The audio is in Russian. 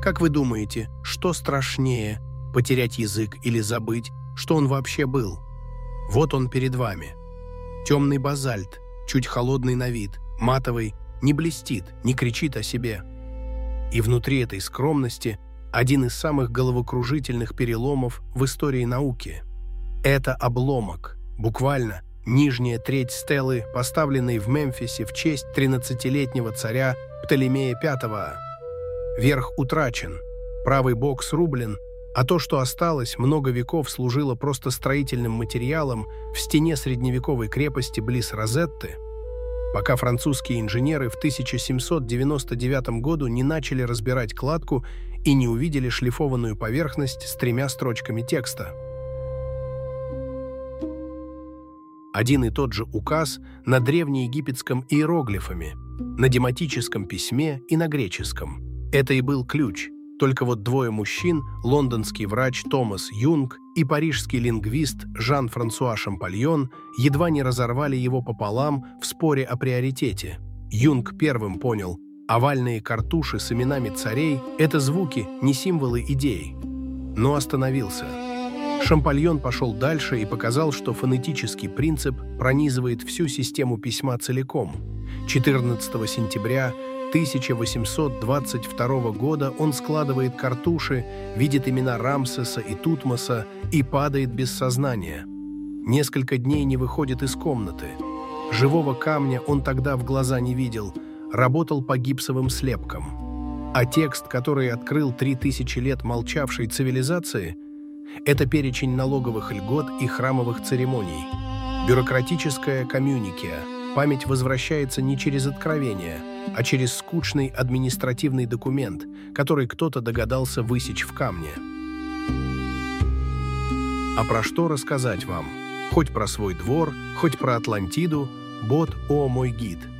Как вы думаете, что страшнее – потерять язык или забыть, что он вообще был? Вот он перед вами. Темный базальт, чуть холодный на вид, матовый, не блестит, не кричит о себе. И внутри этой скромности один из самых головокружительных переломов в истории науки. Это обломок, буквально нижняя треть стелы, поставленной в Мемфисе в честь 13-летнего царя Птолемея V. Верх утрачен, правый бок срублен, а то, что осталось, много веков служило просто строительным материалом в стене средневековой крепости близ Розетты, пока французские инженеры в 1799 году не начали разбирать кладку и не увидели шлифованную поверхность с 3 строчками текста. Один и тот же указ на древнеегипетском иероглифами, на дематическом письме и на греческом. Это и был ключ. Только вот двое мужчин, лондонский врач Томас Юнг и парижский лингвист Жан-Франсуа Шампольон, едва не разорвали его пополам в споре о приоритете. Юнг первым понял, овальные картуши с именами царей – это звуки, не символы идей. Но остановился. Шампольон пошел дальше и показал, что фонетический принцип пронизывает всю систему письма целиком. 14 сентября 1822 года он складывает картуши, видит имена Рамсеса и Тутмоса и падает без сознания. Несколько дней не выходит из комнаты. Живого камня он тогда в глаза не видел, работал по гипсовым слепкам. А текст, который открыл 3000 лет молчавшей цивилизации, это перечень налоговых льгот и храмовых церемоний. Бюрократическая коммюникия. Память возвращается не через откровение, а через скучный административный документ, который кто-то догадался высечь в камне. А про что рассказать вам? Хоть про свой двор, хоть про Атлантиду, бот «О, мой гид».